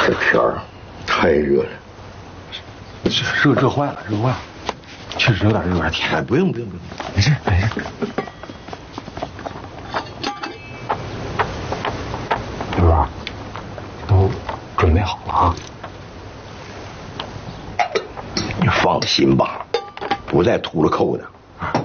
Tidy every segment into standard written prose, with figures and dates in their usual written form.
这天儿太热了， 热坏了，确实有点甜。 哎，不用， 没事。刘哥，都准备好了啊？ 你放心吧，不再秃了扣的。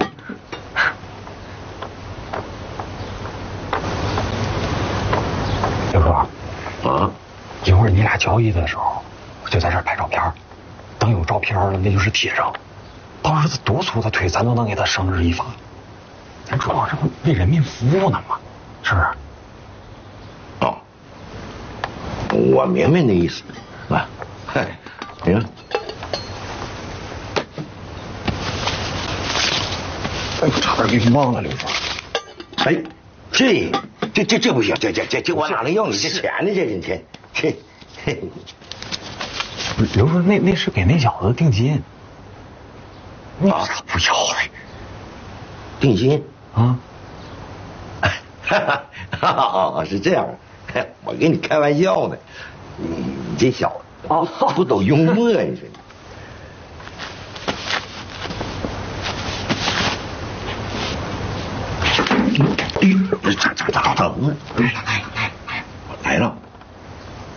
刘哥， 啊， 一会儿你俩交易的时候，我就在这儿拍照片。等有照片了，那就是铁证。到时候他多粗的腿，咱都能给他绳之以法。咱主要是为人民服务呢嘛，是不是？ 哦，我明白那意思。来，嗨，你看， 哎呦，差点给你忘了，刘叔。 哎，这不行，这我哪能要你这钱呢？这。 刘叔，那是给那小子定金。你咋不要嘞？ 定金啊？ 哦，是这样，我跟你开玩笑呢。你这小子啊，不懂幽默，你说你。哎呦，咋疼啊？